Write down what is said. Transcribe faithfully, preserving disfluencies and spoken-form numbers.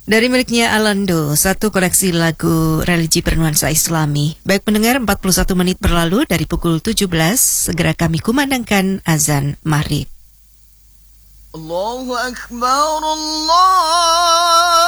Dari miliknya Alando, satu koleksi lagu religi bernuansa Islami. Baik pendengar, empat puluh satu menit berlalu dari pukul tujuh belas, segera kami kumandangkan azan maghrib. Allahu Akbar, Allah